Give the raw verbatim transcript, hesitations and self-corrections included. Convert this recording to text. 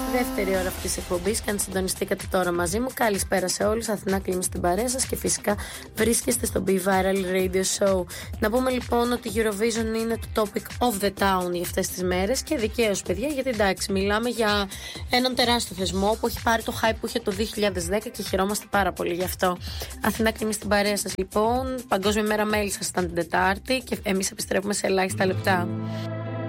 στη δεύτερη ώρα αυτής της εκπομπής και αν συντονιστήκατε τώρα μαζί μου, καλησπέρα σε όλους. Αθηνά Κλίμη στην παρέα σας και φυσικά βρίσκεστε στο Be Viral Radio Show. Να πούμε λοιπόν ότι η Eurovision είναι το topic of the town για αυτές τις μέρες και δικαίως, παιδιά, γιατί εντάξει, μιλάμε για έναν τεράστιο θεσμό που έχει πάρει το hype που είχε το δύο χιλιάδες δέκα και χαιρόμαστε πάρα πολύ γι' αυτό. Αθηνά Κλίμη στην παρέα σας λοιπόν. Παγκόσμια μέρα μέλισσας ήταν την Τετάρτη και εμείς επιστρέφουμε σε ελάχιστα λεπτά.